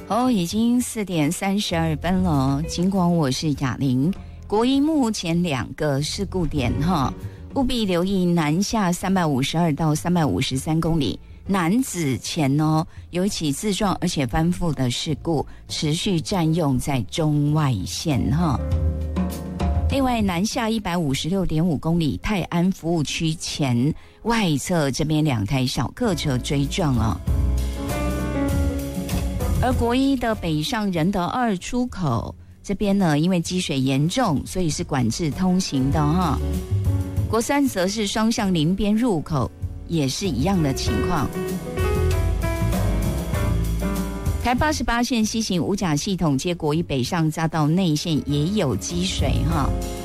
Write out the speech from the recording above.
已经4点32分了。尽管我是雅玲，国一目前2个事故点务必留意南下352到353公里。南子前有一起自撞而且翻覆的事故，持续占用在中外线另外，南下156.5公里泰安服务区前外侧这边2台小客车追撞而国一的北上仁德2出口这边呢，因为积水严重，所以是管制通行的国三则是双向邻边入口，也是一样的情况。台88线西行五甲系统接国一北上匝道内线也有积水